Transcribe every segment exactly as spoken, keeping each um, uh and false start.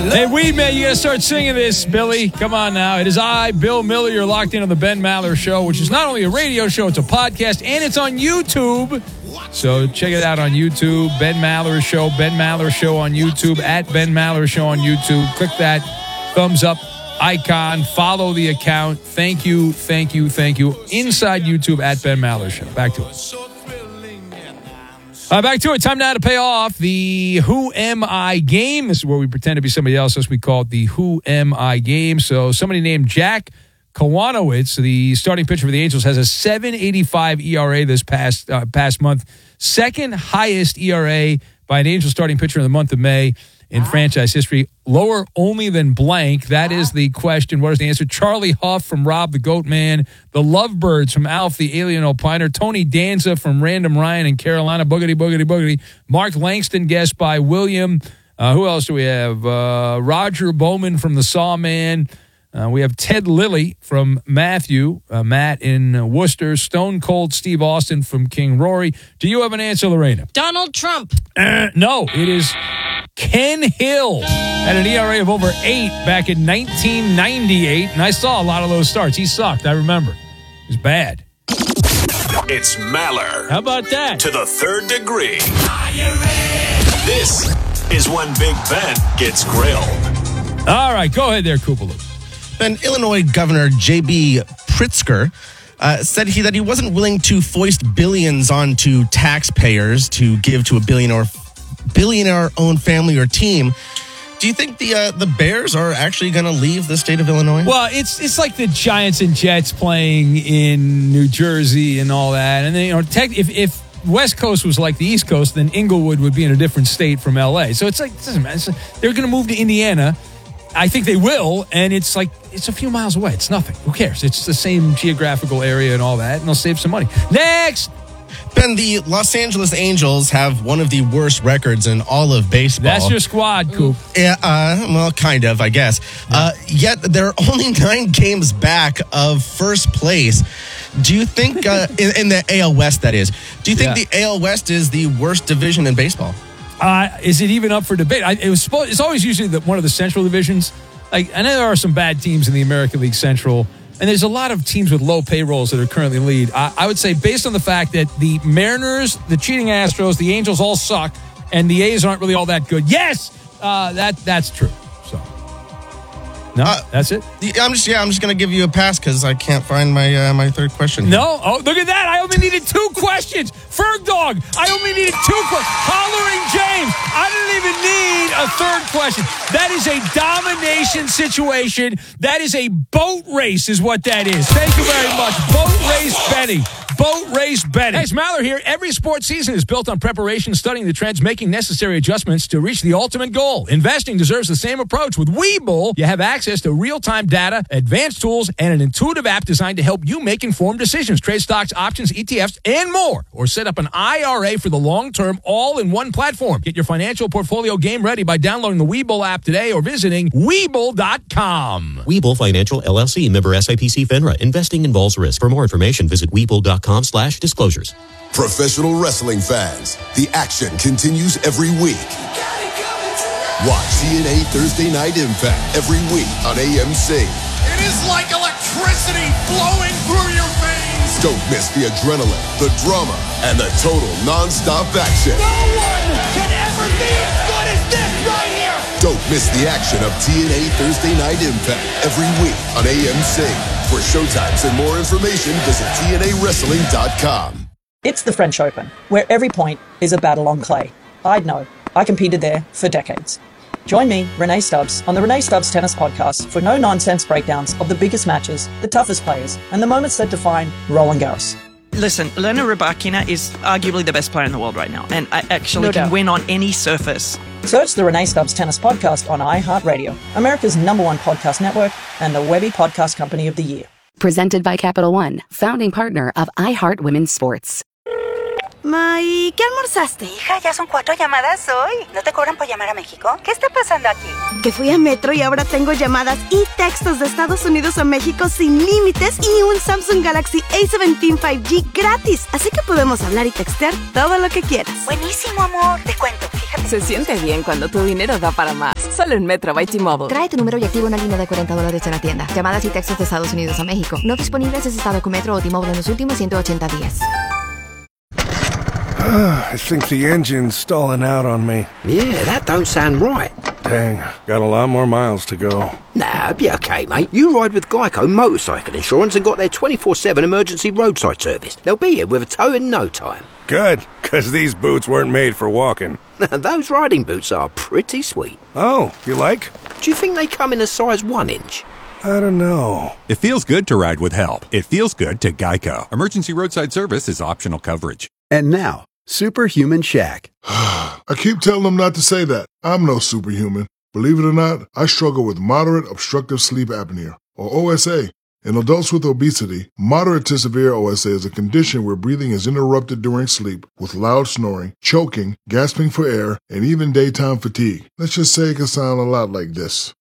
Hey, Weed Man, you got to start singing this, Billy. Come on now. It is I, Bill Miller. You're locked in on the Ben Maller Show, which is not only a radio show, it's a podcast, and it's on YouTube. So check it out on YouTube. Ben Maller Show, Ben Maller Show on YouTube, at Ben Maller Show on YouTube. Click that thumbs up icon. Follow the account. Thank you, thank you, thank you. Inside YouTube, at Ben Maller Show. Back to it. Uh, back to it. Time now to pay off the Who Am I game. This is where we pretend to be somebody else. As we call it the Who Am I game. So somebody named Jack Kawanowitz, the starting pitcher for the Angels, has a seven eighty-five E R A this past uh, past month. Second highest E R A by an Angels starting pitcher in the month of May in franchise history. Lower only than blank. That is the question. What is the answer? Charlie Huff from Rob the Goat Man. The Lovebirds from Alf the Alien Opiner. Tony Danza from Random Ryan in Carolina. Boogity, boogity, boogity. Mark Langston, guest by William. Uh, who else do we have? Uh, Roger Bowman from The Sawman. Uh, we have Ted Lilly from Matthew. Uh, Matt in uh, Worcester. Stone Cold Steve Austin from King Rory. Do you have an answer, Lorena? Donald Trump. Uh, no, it is Ken Hill. Had an E R A of over eight back in nineteen ninety-eight, and I saw a lot of those starts. He sucked, I remember. It was bad. It's Maller. How about that? To the third degree. This is when Big Ben gets grilled. All right, go ahead there, Koopaloo. Ben, Illinois Governor J B Pritzker uh, said he that he wasn't willing to foist billions onto taxpayers to give to a billionaire billionaire-owned family or team. Do you think the uh, the Bears are actually going to leave the state of Illinois? Well, it's it's like the Giants and Jets playing in New Jersey and all that. And then, you know, tech, if if West Coast was like the East Coast, then Inglewood would be in a different state from L A. So it's like, it doesn't matter. It's like, they're going to move to Indiana. I think they will, and it's like, it's a few miles away. It's nothing. Who cares? It's the same geographical area and all that, and they'll save some money. Next! Ben, the Los Angeles Angels have one of the worst records in all of baseball. That's your squad, Coop. Yeah, uh, well, kind of, I guess. Yeah. Uh, yet they're only nine games back of first place. Do you think, uh, in, in the A L West, that is, do you think yeah. the A L West is the worst division in baseball? Uh, is it even up for debate? I, it was supposed, it's always usually the, one of the Central divisions. Like, I know there are some bad teams in the American League Central, and there's a lot of teams with low payrolls that are currently in the lead. I, I would say, based on the fact that the Mariners, the cheating Astros, the Angels all suck, and the A's aren't really all that good. Yes, uh, that that's true. So, no, uh, that's it. I'm just yeah, I'm just gonna give you a pass because I can't find my uh, my third question here. No, oh look at that! I only needed two questions. Ferg Dog, I only needed two questions. Hollering James, I didn't even need a third question. That is a domination situation. That is a boat race, is what that is. Thank you very much, Boat Race Benny. Boat Race Benny. Hey, it's Maller here. Every sports season is built on preparation, studying the trends, making necessary adjustments to reach the ultimate goal. Investing deserves the same approach. With Webull, you have access to real-time data, advanced tools, and an intuitive app designed to help you make informed decisions. Trade stocks, options, E T Fs, and more. Or set up an I R A for the long term, all in one platform. Get your financial portfolio game ready by downloading the Webull app today or visiting Webull dot com. Webull Financial, L L C, member S I P C FINRA. Investing involves risk. For more information, visit Webull dot com slash disclosures. Professional wrestling fans, the action continues every week. Watch T N A Thursday Night Impact every week on A M C. It is like electricity flowing through your veins. Don't miss the adrenaline, the drama, and the total non-stop action. No one can ever be as good as this right here. Don't miss the action of T N A Thursday Night Impact every week on A M C. For showtimes and more information, visit T N A wrestling dot com. It's the French Open, where every point is a battle on clay. I'd know. I competed there for decades. Join me, Renee Stubbs, on the Renee Stubbs Tennis Podcast for no-nonsense breakdowns of the biggest matches, the toughest players, and the moments that define Roland Garros. Listen, Elena Rybakina is arguably the best player in the world right now, and I actually No can doubt. win on any surface. Search the Renee Stubbs Tennis Podcast on iHeartRadio, America's number one podcast network, and the Webby Podcast Company of the Year. Presented by Capital One, founding partner of iHeart Women's Sports. Ma, ¿y qué almorzaste? Hija, ya son cuatro llamadas hoy. ¿No te cobran por llamar a México? ¿Qué está pasando aquí? Que fui a Metro y ahora tengo llamadas y textos de Estados Unidos a México sin límites y un Samsung Galaxy A diecisiete cinco G gratis. Así que podemos hablar y textear todo lo que quieras. Buenísimo, amor. Te cuento. Fíjate Se siente bien cuando tu dinero da para más. Solo en Metro by T-Mobile. Trae tu número y activa una línea de cuarenta dólares en la tienda. Llamadas y textos de Estados Unidos a México. No disponibles si estado con Metro o T-Mobile en los últimos ciento ochenta días. I think the engine's stalling out on me. Yeah, that don't sound right. Dang, got a lot more miles to go. Nah, be okay, mate. You ride with Geico Motorcycle Insurance and got their twenty-four seven emergency roadside service. They'll be here with a tow in no time. Good, because these boots weren't made for walking. Those riding boots are pretty sweet. Oh, you like? Do you think they come in a size one inch? I don't know. It feels good to ride with help. It feels good to Geico. Emergency roadside service is optional coverage. And now, Superhuman Shaq. I keep telling them not to say that. I'm no superhuman. Believe it or not, I struggle with moderate obstructive sleep apnea, or O S A. In adults with obesity, moderate to severe O S A is a condition where breathing is interrupted during sleep with loud snoring, choking, gasping for air, and even daytime fatigue. Let's just say it can sound a lot like this.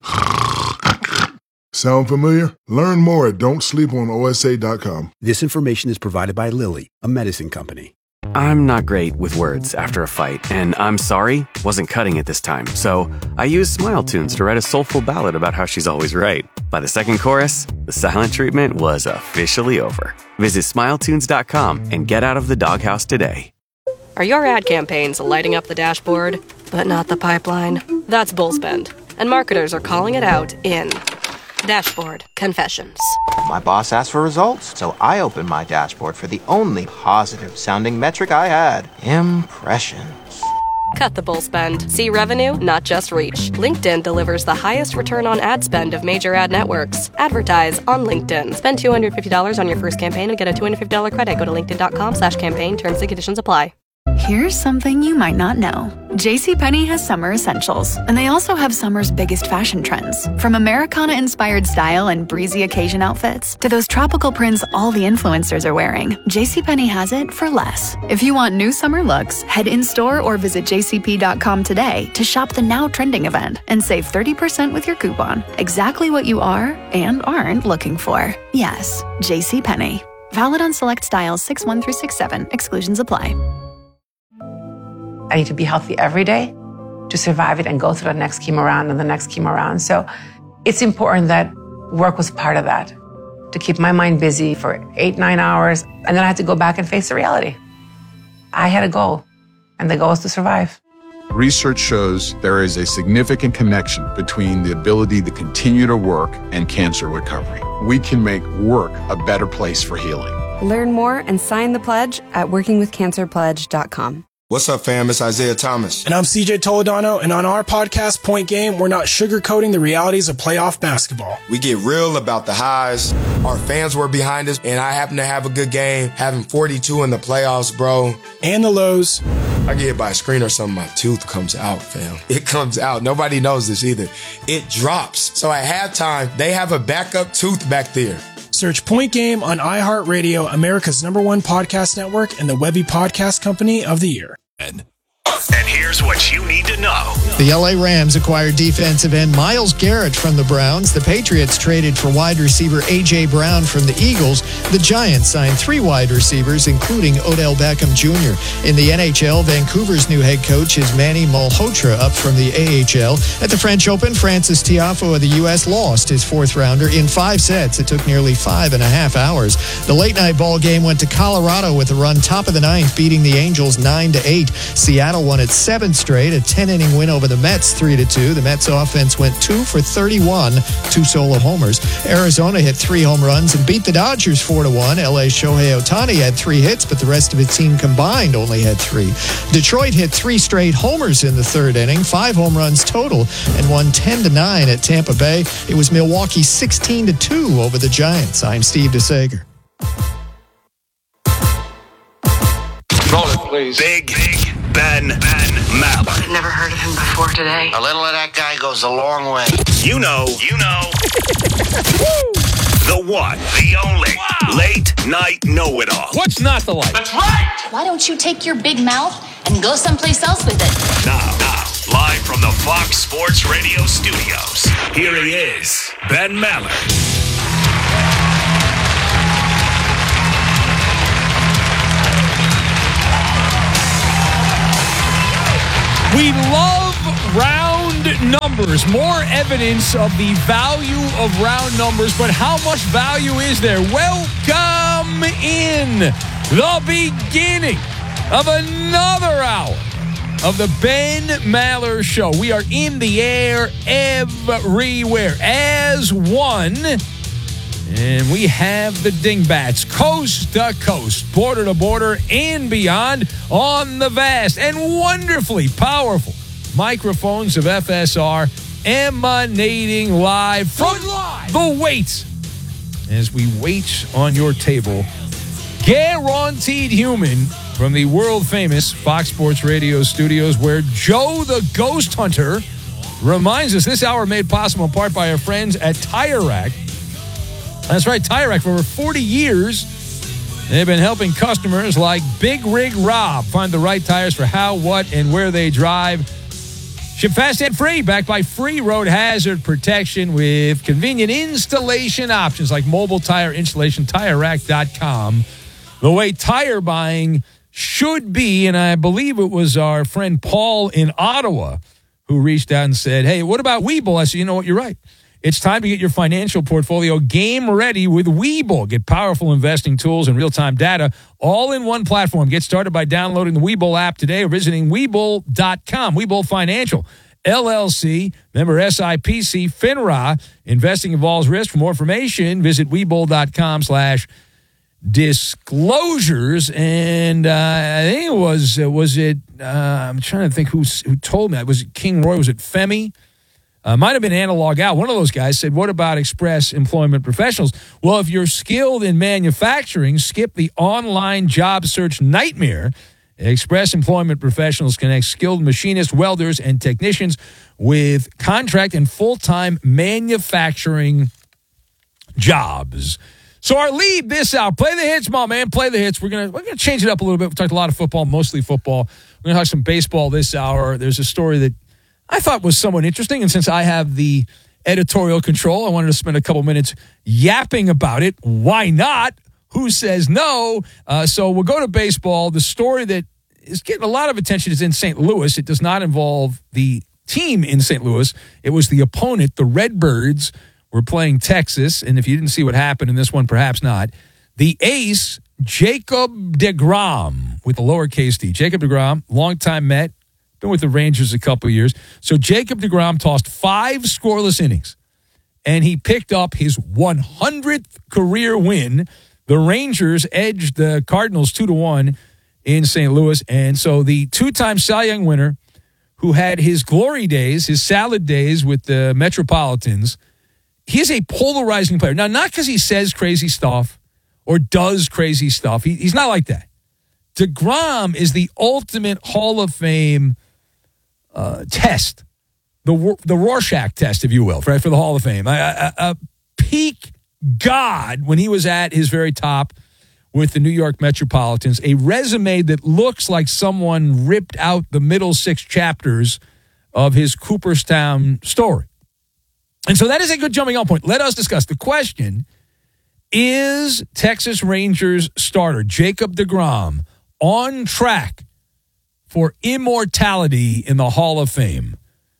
Sound familiar? Learn more at don't sleep on O S A dot com. This information is provided by Lilly, a medicine company. I'm not great with words after a fight, and I'm sorry wasn't cutting it this time, so I used Smile Tunes to write a soulful ballad about how she's always right. By the second chorus, the silent treatment was officially over. Visit smile tunes dot com and get out of the doghouse today. Are your ad campaigns lighting up the dashboard, but not the pipeline? That's Bullspend, and marketers are calling it out in Dashboard Confessions. My boss asked for results, so I opened my dashboard for the only positive-sounding metric I had. Impressions. Cut the bull spend. See revenue, not just reach. LinkedIn delivers the highest return on ad spend of major ad networks. Advertise on LinkedIn. Spend two hundred fifty dollars on your first campaign and get a two hundred fifty dollars credit. Go to linkedin.com slash campaign. Terms and conditions apply. Here's something you might not know. JCPenney has summer essentials, and they also have summer's biggest fashion trends. From Americana-inspired style and breezy occasion outfits to those tropical prints all the influencers are wearing, JCPenney has it for less. If you want new summer looks, head in-store or visit j c p dot com today to shop the now trending event and save thirty percent with your coupon. Exactly what you are and aren't looking for. Yes, JCPenney. Valid on select styles six one through six seven. Exclusions apply. I need to be healthy every day to survive it and go through the next chemo round and the next chemo round. So it's important that work was part of that, to keep my mind busy for eight, nine hours. And then I had to go back and face the reality. I had a goal, and the goal is to survive. Research shows there is a significant connection between the ability to continue to work and cancer recovery. We can make work a better place for healing. Learn more and sign the pledge at working with cancer pledge dot com. What's up, fam? It's Isaiah Thomas. And I'm C J Toledano, and on our podcast, Point Game, we're not sugarcoating the realities of playoff basketball. We get real about the highs. Our fans were behind us, and I happen to have a good game, having forty-two in the playoffs, bro. And the lows. I get hit by a screen or something, my tooth comes out, fam. It comes out. Nobody knows this either. It drops. So at halftime, they have a backup tooth back there. Search Point Game on iHeartRadio, America's number one podcast network, and the Webby Podcast Company of the Year. And here's what you need to know. The L A Rams acquired defensive end Myles Garrett from the Browns. The Patriots traded for wide receiver A J. Brown from the Eagles. The Giants signed three wide receivers, including Odell Beckham Junior In the N H L, Vancouver's new head coach is Manny Malhotra, up from the A H L. At the French Open, Francis Tiafoe of the U S lost his fourth rounder in five sets. It took nearly five and a half hours. The late-night ball game went to Colorado with a run top of the ninth, beating the Angels nine to eight. Seattle won its seventh straight, a ten-inning win over the Mets three to two. The Mets offense went two for thirty-one, two solo homers. Arizona hit three home runs and beat the Dodgers four to one. L A's Shohei Ohtani had three hits, but the rest of its team combined only had three. Detroit hit three straight homers in the third inning, five home runs total, and won ten to nine at Tampa Bay. It was Milwaukee sixteen to two over the Giants. I'm Steve DeSager. Roll it, please. Big, big Ben, Ben Maller. Never heard of him before today. A little of that guy goes a long way. You know, you know. The one, the only, wow. Late night know-it-all. What's not the like? That's right! Why don't you take your big mouth and go someplace else with it? Now, now, live from the Fox Sports Radio studios, here he is, Ben Maller. We love round numbers. More evidence of the value of round numbers, but how much value is there? Welcome in the beginning of another hour of the Ben Maller Show. We are in the air everywhere as one. And we have the Dingbats coast to coast, border to border, and beyond on the vast and wonderfully powerful microphones of F S R emanating live from the wait. As we wait on your table, guaranteed human from the world-famous Fox Sports Radio studios, where Joe the Ghost Hunter reminds us this hour made possible in part by our friends at Tire Rack. That's right, Tire Rack. For over forty years, they've been helping customers like Big Rig Rob find the right tires for how, what, and where they drive. Ship fast and free, backed by free road hazard protection with convenient installation options like mobile tire installation, tire rack dot com. The way tire buying should be, and I believe it was our friend Paul in Ottawa who reached out and said, hey, what about Webull? I said, you know what, you're right. It's time to get your financial portfolio game ready with Webull. Get powerful investing tools and real-time data all in one platform. Get started by downloading the Webull app today or visiting Webull dot com. Webull Financial, L L C, member S I P C, FINRA. Investing involves risk. For more information, visit Webull dot com slash disclosures. And uh, I think it was, uh, was it, uh, I'm trying to think who, who told me. Was it King Roy? Was it Femi? Uh, might have been Analog Al. One of those guys said, what about Express Employment Professionals? Well, if you're skilled in manufacturing, skip the online job search nightmare. Express Employment Professionals connects skilled machinists, welders, and technicians with contract and full-time manufacturing jobs. So our lead this out. Play the hits, my man. Play the hits. We're gonna we're gonna change it up a little bit. We talked a lot of football, mostly football. We're gonna talk some baseball this hour. There's a story that I thought was somewhat interesting, and since I have the editorial control, I wanted to spend a couple minutes yapping about it. Why not? Who says no? Uh, so we'll go to baseball. The story that is getting a lot of attention is in Saint Louis. It does not involve the team in Saint Louis. It was the opponent. The Redbirds were playing Texas, and if you didn't see what happened in this one, perhaps not. The ace, Jacob deGrom, with the lowercase d. Jacob deGrom, longtime Met. Been with the Rangers a couple of years. So Jacob deGrom tossed five scoreless innings, and he picked up his one hundredth career win. The Rangers edged the Cardinals two to one in Saint Louis. And so the two-time Cy Young winner, who had his glory days, his salad days with the Metropolitans, he is a polarizing player. Now, not because he says crazy stuff or does crazy stuff. He, he's not like that. deGrom is the ultimate Hall of Fame Uh, test, the the Rorschach test, if you will, right, for the Hall of Fame. A, a, a peak god when he was at his very top with the New York Metropolitans, a resume that looks like someone ripped out the middle six chapters of his Cooperstown story. And so that is a good jumping off point. Let us discuss. The question is, Texas Rangers starter Jacob deGrom on track for immortality in the Hall of Fame?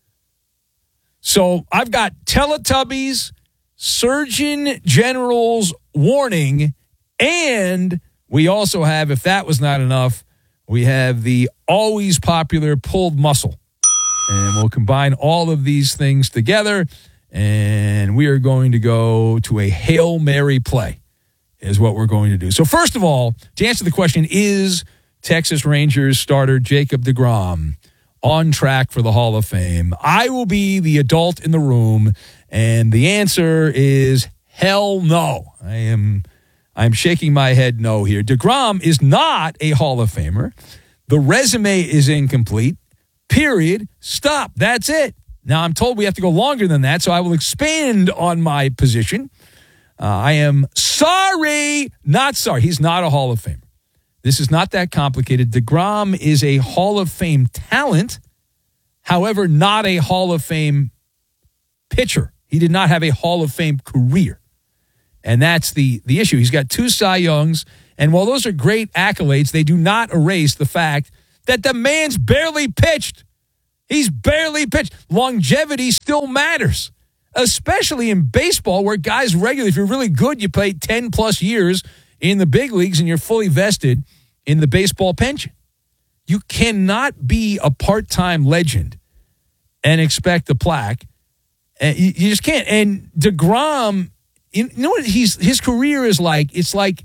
So I've got Teletubbies, Surgeon General's warning, and we also have, if that was not enough, we have the always popular pulled muscle. And we'll combine all of these things together, and we are going to go to a Hail Mary play is what we're going to do. So first of all, to answer the question, is Texas Rangers starter Jacob deGrom on track for the Hall of Fame? I will be the adult in the room, and the answer is hell no. I am I'm shaking my head no here. deGrom is not a Hall of Famer. The resume is incomplete. Period. Stop. That's it. Now, I'm told we have to go longer than that, so I will expand on my position. Uh, I am sorry, not sorry. He's not a Hall of Famer. This is not that complicated. deGrom is a Hall of Fame talent, however, not a Hall of Fame pitcher. He did not have a Hall of Fame career. And that's the, the issue. He's got two Cy Youngs, and while those are great accolades, they do not erase the fact that the man's barely pitched He's barely pitched. Longevity still matters, especially in baseball where guys regularly, if you're really good, you play ten plus years in the big leagues and you're fully vested in the baseball pension. You cannot be a part-time legend and expect a plaque. And you, you just can't. And DeGrom, you know what he's his career is like? It's like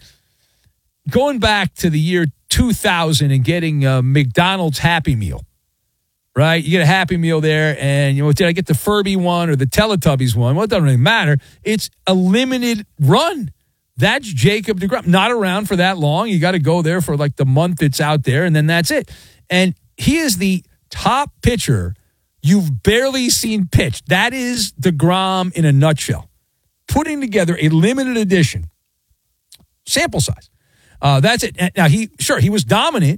going back to the year two thousand and getting a McDonald's Happy Meal. Right? You get a Happy Meal there, and, you know, did I get the Furby one or the Teletubbies one? Well, it doesn't really matter. It's a limited run. That's Jacob DeGrom. Not around for that long. You got to go there for like the month it's out there, and then that's it. And he is the top pitcher you've barely seen pitch. That is DeGrom in a nutshell. Putting together a limited edition sample size. Uh, that's it. Now, he sure, he was dominant.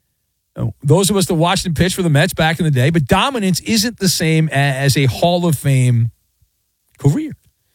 Those of us that watched him pitch for the Mets back in the day, but dominance isn't the same as a Hall of Fame career.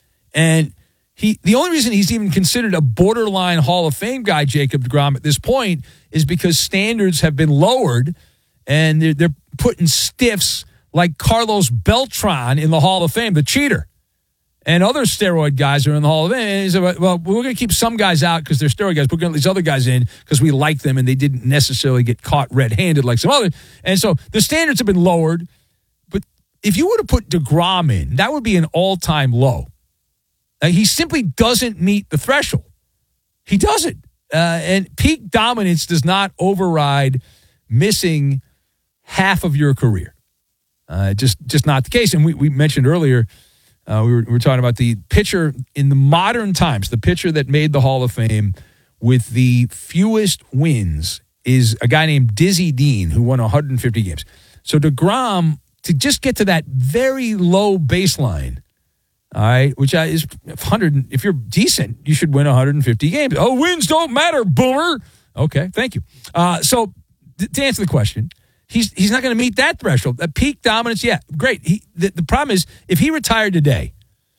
And he, the only reason he's even considered a borderline Hall of Fame guy, Jacob DeGrom, at this point is because standards have been lowered and they're, they're putting stiffs like Carlos Beltran in the Hall of Fame, the cheater. And other steroid guys are in the Hall of Fame. And he said, well, we're going to keep some guys out because they're steroid guys. We're going to let these other guys in because we like them and they didn't necessarily get caught red-handed like some others. And so the standards have been lowered. But if you were to put DeGrom in, that would be an all-time low. Uh, he simply doesn't meet the threshold. He doesn't. Uh, and peak dominance does not override missing half of your career. Uh, just, just not the case. And we, we mentioned earlier, Uh, we, were, we were talking about the pitcher in the modern times, the pitcher that made the Hall of Fame with the fewest wins is a guy named Dizzy Dean, who won one hundred fifty games. So DeGrom, to just get to that very low baseline, all right, which is one hundred, if you're decent, you should win one hundred fifty games. Oh, wins don't matter, boomer. Okay, thank you. Uh, so th- to answer the question, He's he's not going to meet that threshold. At peak dominance, yeah, great. He, the, the problem is, if he retired today,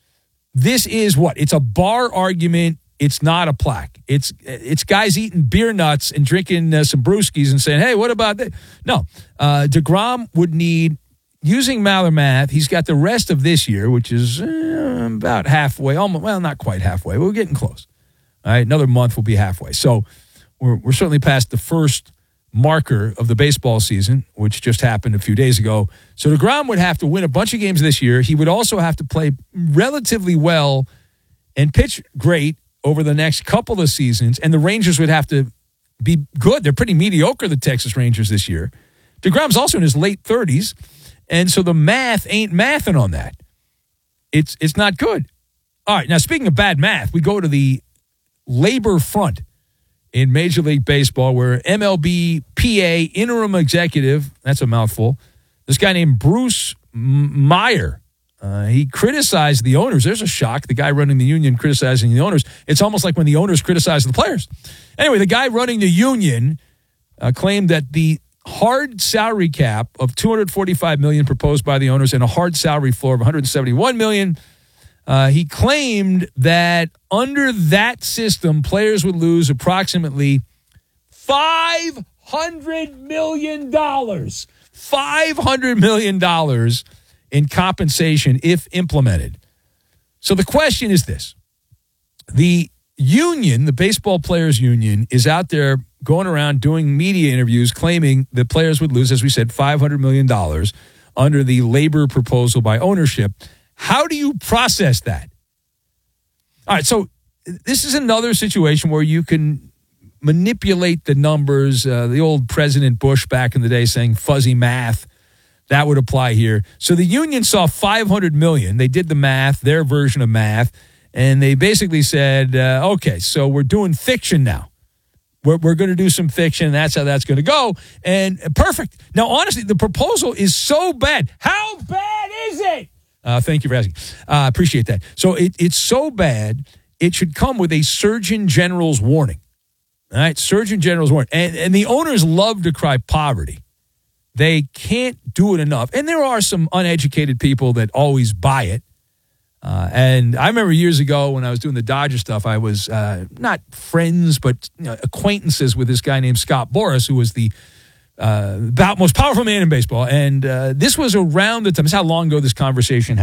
this is what? It's a bar argument. It's not a plaque. It's it's guys eating beer nuts and drinking uh, some brewskis and saying, hey, what about that? No. Uh, DeGrom would need, using Maller math, he's got the rest of this year, which is uh, about halfway, almost, well, not quite halfway. We're getting close. All right, another month will be halfway. So we're we're certainly past the first marker of the baseball season, which just happened a few days ago. So DeGrom would have to win a bunch of games this year. He would also have to play relatively well and pitch great over the next couple of seasons, and the Rangers would have to be good. They're pretty mediocre, the Texas Rangers, this year. DeGrom's also in his late thirties, and so the math ain't mathing on that. It's, it's not good. All right, now speaking of bad math, we go to the labor front in Major League Baseball, where M L B P A interim executive, that's a mouthful, this guy named Bruce Meyer, uh, he criticized the owners. There's a shock. The guy running the union criticizing the owners. It's almost like when the owners criticize the players. Anyway, the guy running the union uh, claimed that the hard salary cap of two hundred forty-five million dollars proposed by the owners and a hard salary floor of one hundred seventy-one million dollars, Uh, he claimed that under that system, players would lose approximately five hundred million dollars. five hundred million dollars in compensation if implemented. So the question is this. The union, the baseball players union, is out there going around doing media interviews claiming that players would lose, as we said, five hundred million dollars under the labor proposal by ownership. How do you process that? All right, so this is another situation where you can manipulate the numbers. Uh, the old President Bush back in the day saying fuzzy math, that would apply here. So the union saw five hundred million dollars. They did the math, their version of math, and they basically said, uh, okay, so we're doing fiction now. We're, we're going to do some fiction. That's how that's going to go. And uh, perfect. Now, honestly, the proposal is so bad. How bad is it? Uh, thank you for asking. I uh, appreciate that. So it, it's so bad, it should come with a Surgeon General's warning. All right, Surgeon General's warning. And, and the owners love to cry poverty. They can't do it enough. And there are some uneducated people that always buy it. Uh, and I remember years ago when I was doing the Dodger stuff, I was uh, not friends, but you know, acquaintances with this guy named Scott Boras, who was the uh, about most powerful man in baseball. And uh, this was around the time. This is how long ago this conversation happened.